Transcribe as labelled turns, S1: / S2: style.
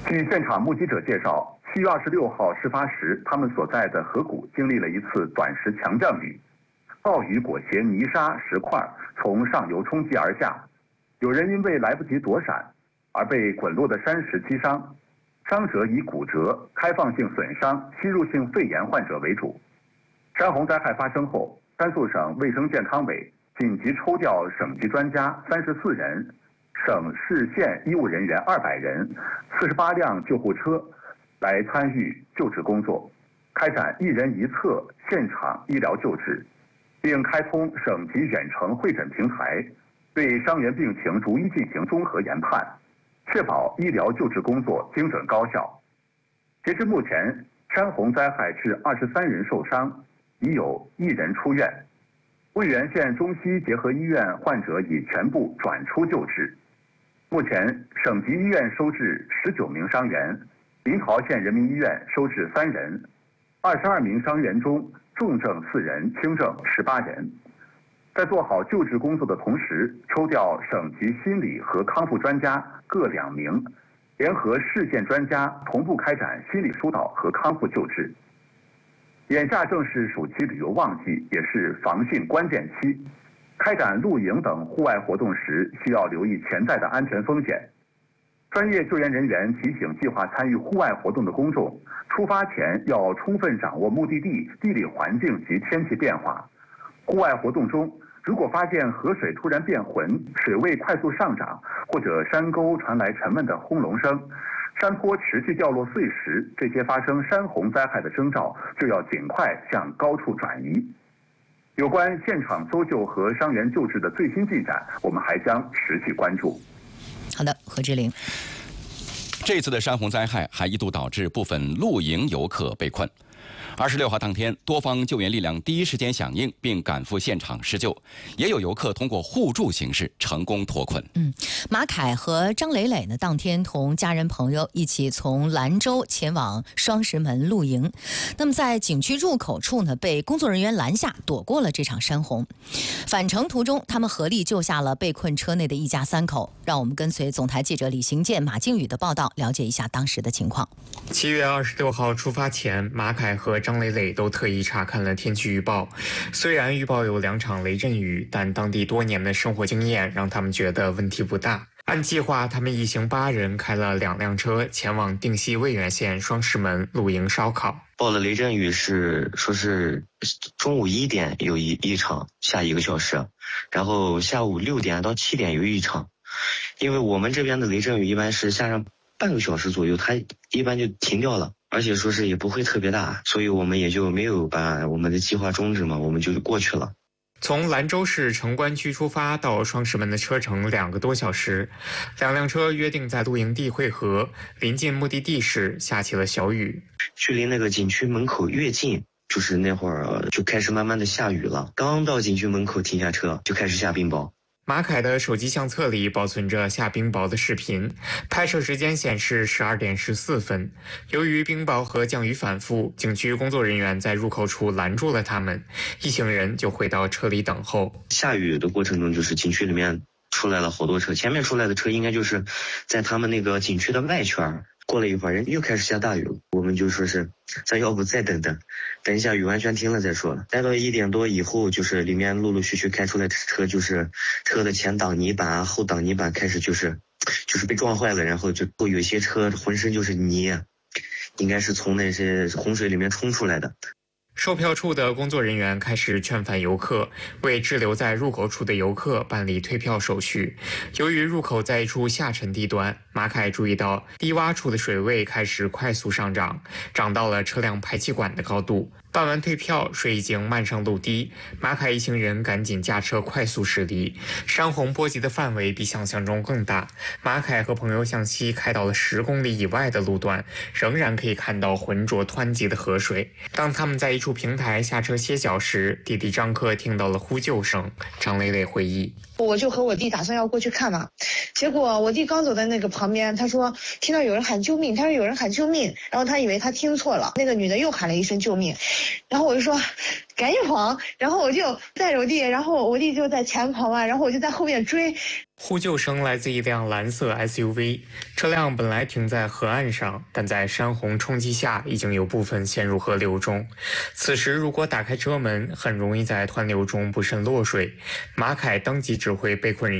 S1: 据现场目击者介绍，7月26号事发时，他们所在的河谷经历了一次短时强降雨，暴雨裹挟泥沙石块从上游冲击而下，有人因为来不及躲闪而被滚落的山石击伤，伤者以骨折、开放性损伤、吸入性肺炎患者为主。山洪灾害发生后，甘肃省卫生健康委紧急抽调省级专家34人、省市县医务人员200人、48辆救护车来参与救治工作，开展1人1侧现场医疗救治，并开通省级远程会诊平台，对伤员病情逐一进行综合研判，确保医疗救治工作精准高效。截至目前，山洪灾害致23人受伤，已有1人出院。渭源县中西结合医院患者已全部转出救治。目前，省级医院收治19名伤员，临洮县人民医院收治3人，22名伤员中重症4人，轻症18人。在做好救治工作的同时，抽调省级心理和康复专家各2名，联合市县专家同步开展心理疏导和康复救治。眼下正是暑期旅游旺季，也是防汛关键期。开展露营等户外活动时，需要留意潜在的安全风险。专业救援人员提醒计划参与户外活动的公众，出发前要充分掌握目的地地理环境及天气变化。户外活动中，如果发现河水突然变浑、水位快速上涨，或者山沟传来沉闷的轰隆声，山坡持续掉落碎石，这些发生山洪灾害的征兆，就要尽快向高处转移。有关现场搜救和伤员救治的最新进展，我们还将持续关注。
S2: 好的，何志玲。
S3: 这次的山洪灾害还一度导致部分露营游客被困。26号当天，多方救援力量第一时间响应，并赶赴现场施救，也有游客通过互助形式成功脱困。
S2: 马凯和张磊磊呢，当天同家人朋友一起从兰州前往双石门露营。那么在景区入口处呢，被工作人员拦下，躲过了这场山洪。返程途中，他们合力救下了被困车内的一家3口。让我们跟随总台记者李行健、马靖宇的报道，了解一下当时的情况。
S4: 7月26号出发前，马凯和张磊磊都特意查看了天气预报。虽然预报有2场雷阵雨，但当地多年的生活经验让他们觉得问题不大。按计划，他们一行8人开了2辆车前往定西渭源县双石门露营烧烤。
S5: 报的雷阵雨说是中午1点有一场下1个小时，然后下午6点到7点有一场。因为我们这边的雷阵雨一般是下上半个小时左右，它一般就停掉了，而且说是也不会特别大，所以我们也就没有把我们的计划终止嘛，我们就过去了。
S4: 从兰州市城关区出发到双石门的车程2个多小时，2辆车约定在露营地汇合。临近目的地时，下起了小雨。
S5: 距离那个景区门口越近，就是那会儿就开始慢慢的下雨了。刚到景区门口停下车，就开始下冰雹。
S4: 马凯的手机相册里保存着下冰雹的视频，拍摄时间显示12点14分。由于冰雹和降雨反复，景区工作人员在入口处拦住了他们，一行人就回到车里等候。
S5: 下雨的过程中，就是景区里面出来了好多车，前面出来的车应该就是在他们那个景区的外圈。过了一会儿，人又开始下大雨了，我们就说是咱要不再等一下雨完全停了再说。待到1点多以后，就是里面陆陆续续开出来的车，就是车的前挡泥板、后挡泥板开始就是被撞坏了，然后就有些车浑身就是泥，应该是从那些洪水里面冲出来的。
S4: 售票处的工作人员开始劝返游客，为滞留在入口处的游客办理退票手续。由于入口在一处下沉地段，马凯注意到低洼处的水位开始快速上涨，涨到了车辆排气管的高度。办完退票，水已经漫上路堤，马凯一行人赶紧驾车快速驶离。山洪波及的范围比想象中更大，马凯和朋友向西开到了10公里以外的路段，仍然可以看到浑浊湍急的河水。当他们在一处平台下车歇脚时，弟弟张克听到了呼救声。张磊磊回忆，
S6: 我就和我弟打算要过去看嘛，结果我弟刚走在那个旁边，他说听到有人喊救命，他说有人喊救命，然后他以为他听错了，那个女的又喊了一声救命，然后我就说赶紧跑，然后我就带着我弟，然后我弟就在前跑嘛，然后我就在后面追。
S4: 呼救声来自一辆蓝色 SUV， 车辆本来停在河岸上，但在山洪冲击下，已经有部分陷入河流中。此时如果打开车门，很容易在湍流中不慎落水。马凯当即指挥被困人